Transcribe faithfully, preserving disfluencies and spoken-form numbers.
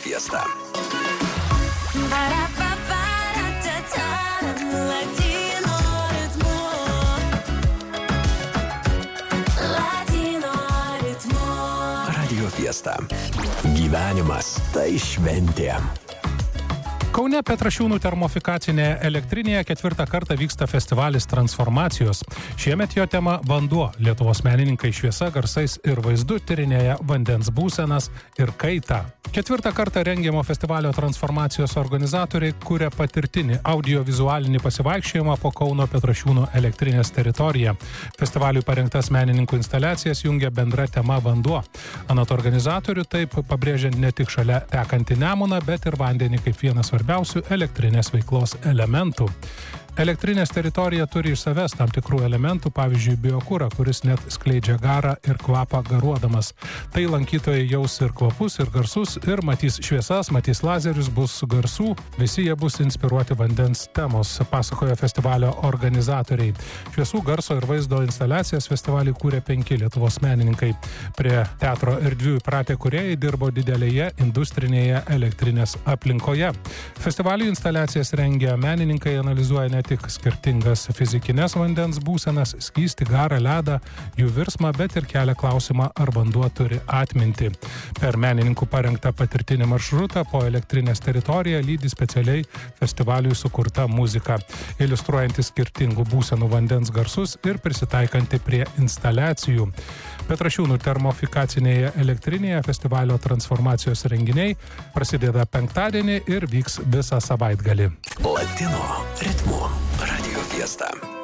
Fiesta. Radio Fiesta. Gyvenimas tai šventė. Kaune Petrašiūnų termofikacinėje elektrinėje ketvirtą kartą vyksta festivalis Transformacijos. Šiemet jo tema vanduo. Lietuvos menininkai šviesa, garsais ir vaizdu tyrinėja vandens būsenas ir kaitą. Ketvirtą kartą rengiamo festivalio Transformacijos organizatoriai kuria patirtinį audiovizualinį pasivaikščiojimą po Kauno Petrašiūnų elektrinės teritoriją. Festivaliui parengtas menininkų instaliacijas jungia bendra tema vanduo. Anot organizatorių taip pabrėžiant ne tik šalia tekantį Nemuną, bet ir vandenį kaip vienas svarbiausių elektrinės veiklos elementų. Elektrinės teritorija turi iš savęs tam tikrų elementų, pavyzdžiui, biokurą, kuris net skleidžia garą ir kvapą garuodamas. Tai lankytojai jaus ir kvapus, ir garsus, ir matys šviesas, matys lazerius, bus garsų, visi jie bus inspiruoti vandens temos, pasakoja festivalio organizatoriai. Šviesų, garso ir vaizdo instaliacijas festivalį kūrė penki Lietuvos menininkai. Prie teatro erdvių įpratę kūrėjai dirbo didelėje industrinėje elektrinės aplinkoje. Festivalio instaliacijas rengia menininkai, analizuoja ne tik skirtingas fizikinės vandens būsenas, skystį, garą, ledą, jų virsmą, bet ir kelia klausimą, ar vanduo turi atmintį. Per menininkų parengtą patirtinį maršrutą po elektrinės teritoriją lydi specialiai festivaliui sukurta muzika, iliustruojanti skirtingų būsenų vandens garsus ir prisitaikanti prie instaliacijų. Petrašiūnų termofikacinėje elektrinėje festivalio Transformacijos renginiai prasideda penktadienį ir vyks visą savaitgalį. Latino ritmu. Radio Fiesta.